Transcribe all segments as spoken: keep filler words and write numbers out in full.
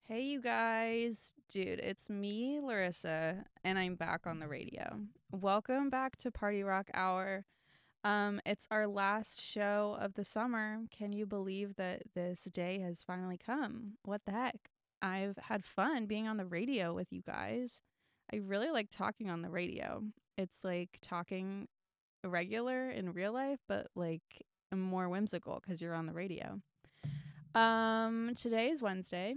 Hey, you guys. Dude, it's me, Larissa, and I'm back on the radio. Welcome back to Party Rock Hour. Um, it's our last show of the summer. Can you believe that this day has finally come? What the heck? I've had fun being on the radio with you guys. I really like talking on the radio. It's like talking regular in real life, but like more whimsical because you're on the radio. Um, today is Wednesday.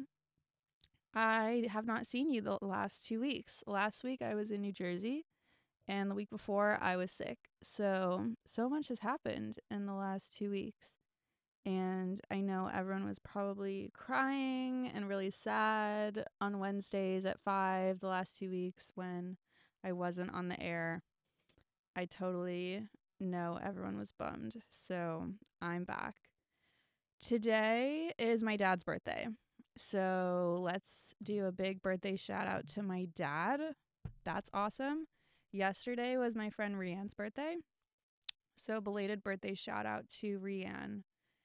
I have not seen you the last two weeks. Last week I was in New Jersey, and the week before I was sick. So, so much has happened in the last two weeks. And I know everyone was probably crying and really sad on Wednesdays at five the last two weeks when I wasn't on the air. I totally know everyone was bummed. So, I'm back. Today is my dad's birthday. So let's do a big birthday shout out to my dad. That's awesome. Yesterday was my friend Rianne's birthday. So belated birthday shout out to Rianne.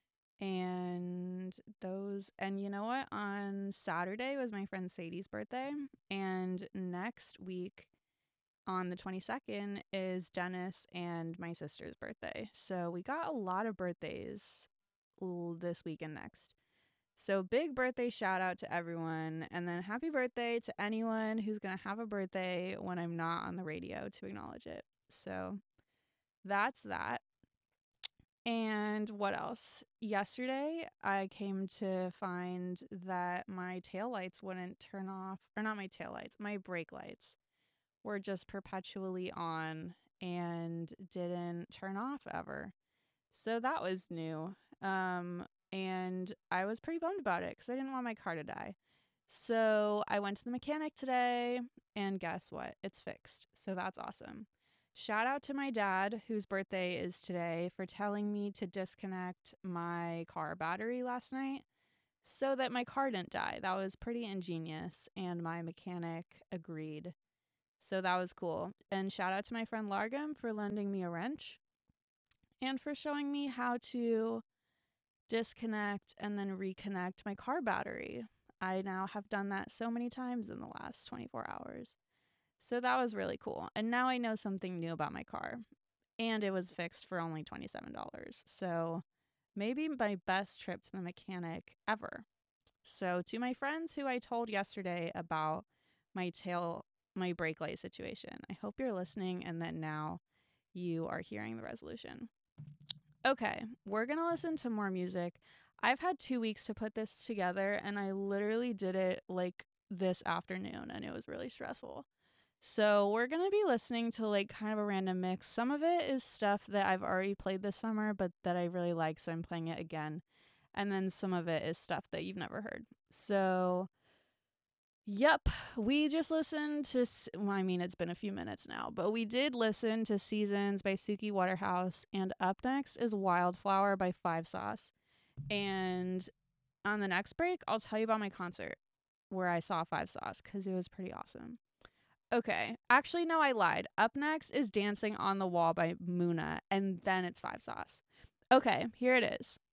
And those, and you know what? On Saturday was my friend Sadie's birthday. And next week on the twenty-second is Dennis and my sister's birthday. So we got a lot of birthdays this week and next. So big birthday shout out to everyone, and then happy birthday to anyone who's going to have a birthday when I'm not on the radio to acknowledge it. So that's that. And what else? Yesterday, I came to find that my taillights wouldn't turn off, or not my taillights, my brake lights were just perpetually on and didn't turn off ever. So that was new. Um, and I was pretty bummed about it because I didn't want my car to die. So I went to the mechanic today, and guess what? It's fixed. So that's awesome. Shout out to my dad, whose birthday is today, for telling me to disconnect my car battery last night so that my car didn't die. That was pretty ingenious, and my mechanic agreed. So that was cool. And shout out to my friend Largam for lending me a wrench and for showing me how to disconnect and then reconnect my car battery. I now have done that so many times in the last twenty-four hours. So that was really cool. And now I know something new about my car. And it was fixed for only twenty-seven dollars. So maybe my best trip to the mechanic ever. So to my friends who I told yesterday about my tail, my brake light situation, I hope you're listening and that now you are hearing the resolution. Okay, we're going to listen to more music. I've had two weeks to put this together, and I literally did it like this afternoon, and it was really stressful. So we're going to be listening to like kind of a random mix. Some of it is stuff that I've already played this summer, but that I really like, so I'm playing it again. And then some of it is stuff that you've never heard. So, yep, we just listened to, well, I mean, it's been a few minutes now, but we did listen to Seasons by Suki Waterhouse. And up next is Wildflower by Five Sauce. And on the next break, I'll tell you about my concert where I saw Five Sauce because it was pretty awesome. Okay, actually, no, I lied. Up next is Dancing on the Wall by Muna, and then it's Five Sauce. Okay, here it is.